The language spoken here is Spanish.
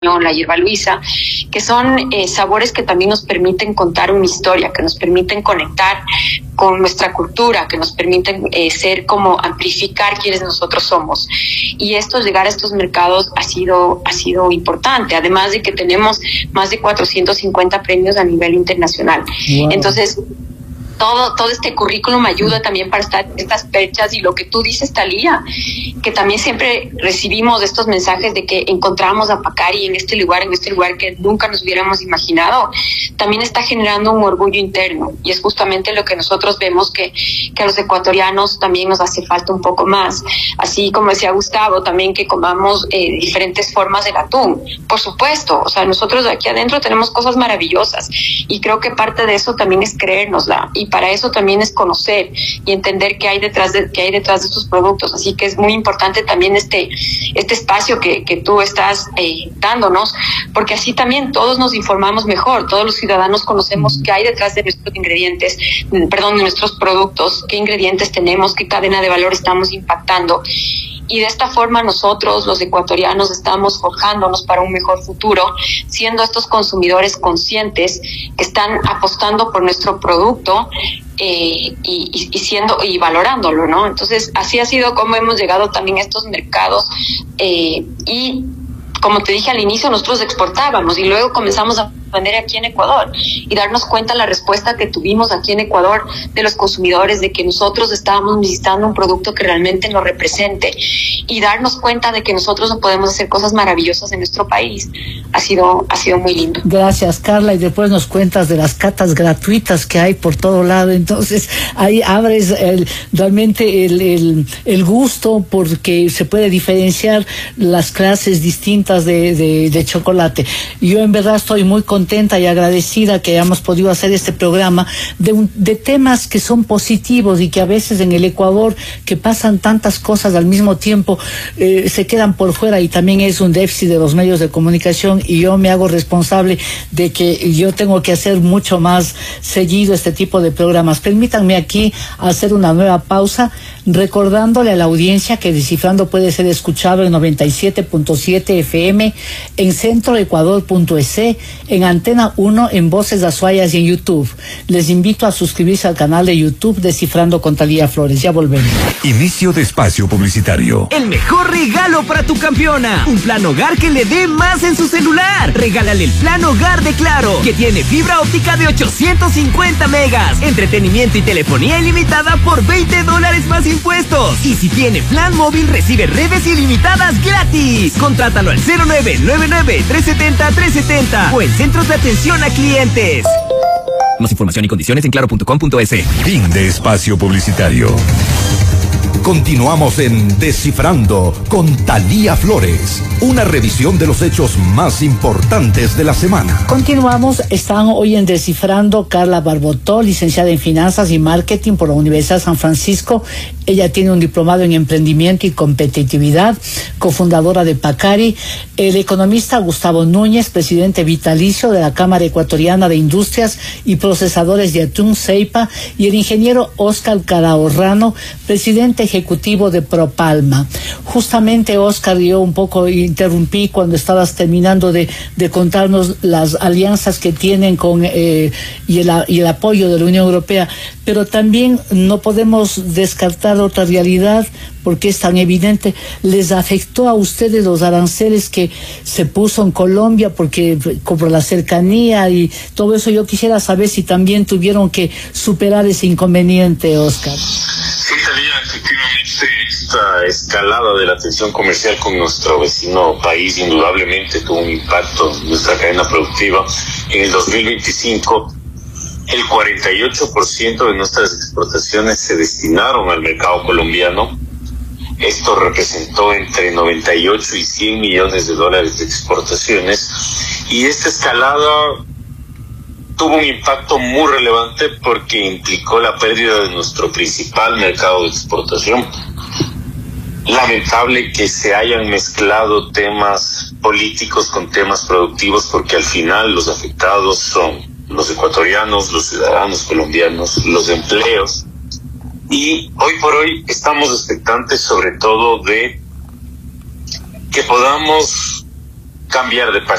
la hierba luisa, que son sabores que también nos permiten contar una historia, que nos permiten conectar con nuestra cultura, que nos permiten ser como amplificar quienes nosotros somos. Y llegar a estos mercados ha sido importante, además de que tenemos más de 450 premios a nivel internacional. Wow. Entonces, todo este currículum ayuda también para estar en estas fechas, y lo que tú dices, Thalía, que también siempre recibimos estos mensajes de que encontramos a Pacari en este lugar que nunca nos hubiéramos imaginado, también está generando un orgullo interno, y es justamente lo que nosotros vemos que a los ecuatorianos también nos hace falta un poco más, así como decía Gustavo, también que comamos diferentes formas del atún, por supuesto, o sea, nosotros aquí adentro tenemos cosas maravillosas, y creo que parte de eso también es creérnosla, y para eso también es conocer y entender qué hay detrás de estos productos. Así que es muy importante también este espacio que tú estás dándonos, porque así también todos nos informamos mejor, todos los ciudadanos conocemos qué hay detrás de nuestros ingredientes, de nuestros productos, qué ingredientes tenemos, qué cadena de valor estamos impactando. Y de esta forma nosotros, los ecuatorianos, estamos forjándonos para un mejor futuro, siendo estos consumidores conscientes que están apostando por nuestro producto y valorándolo, ¿no? Entonces, así ha sido como hemos llegado también a estos mercados y, como te dije al inicio, nosotros exportábamos y luego comenzamos a vender aquí en Ecuador y darnos cuenta la respuesta que tuvimos aquí en Ecuador de los consumidores, de que nosotros estábamos necesitando un producto que realmente nos represente, y darnos cuenta de que nosotros podemos hacer cosas maravillosas en nuestro país. Ha sido muy lindo. Gracias, Carla, y después nos cuentas de las catas gratuitas que hay por todo lado. Entonces ahí abres realmente el gusto, porque se puede diferenciar las clases distintas de chocolate. Yo en verdad estoy muy contenta y agradecida que hayamos podido hacer este programa de temas que son positivos, y que a veces en el Ecuador, que pasan tantas cosas al mismo tiempo, se quedan por fuera, y también es un déficit de los medios de comunicación, y yo me hago responsable de que yo tengo que hacer mucho más seguido este tipo de programas. Permítanme aquí hacer una nueva pausa, recordándole a la audiencia que Descifrando puede ser escuchado en 97.7 FM, en centroecuador.es, en Antena 1, en Voces Azuayas y en YouTube. Les invito a suscribirse al canal de YouTube Descifrando con Thalía Flores. Ya volvemos. Inicio de espacio publicitario. El mejor regalo para tu campeona: un plan hogar que le dé más en su celular. Regálale el plan hogar de Claro, que tiene fibra óptica de 850 megas, entretenimiento y telefonía ilimitada por $20 más impuestos. Y si tiene plan móvil, recibe redes ilimitadas gratis. Contrátalo al 0999-370-370 o en centros de atención a clientes. Más información y condiciones en claro.com.es. Fin de espacio publicitario. Continuamos en Descifrando con Thalía Flores, una revisión de los hechos más importantes de la semana. Continuamos, están hoy en Descifrando Carla Barbotó, licenciada en Finanzas y Marketing por la Universidad de San Francisco. Ella tiene un diplomado en Emprendimiento y Competitividad, cofundadora de Pacari. El economista Gustavo Núñez, presidente vitalicio de la Cámara Ecuatoriana de Industrias y Procesadores de Atún, CEIPA, y el ingeniero Óscar Calahorrano, presidente ejecutivo de Propalma. Justamente, Óscar, yo un poco interrumpí cuando estabas terminando de contarnos las alianzas que tienen con y el apoyo de la Unión Europea, pero también no podemos descartar otra realidad, porque es tan evidente. ¿Les afectó a ustedes los aranceles que se puso en Colombia porque por la cercanía y todo eso? Yo quisiera saber si también tuvieron que superar ese inconveniente, Óscar. Sí, Thalía, efectivamente esta escalada de la tensión comercial con nuestro vecino país indudablemente tuvo un impacto en nuestra cadena productiva. En el 2025, el 48% de nuestras exportaciones se destinaron al mercado colombiano. Esto representó entre 98 y 100 millones de dólares de exportaciones, y esta escalada tuvo un impacto muy relevante porque implicó la pérdida de nuestro principal mercado de exportación. Lamentable que se hayan mezclado temas políticos con temas productivos, porque al final los afectados son los ecuatorianos, los ciudadanos colombianos, los empleos. Y hoy por hoy estamos expectantes sobre todo de que podamos cambiar de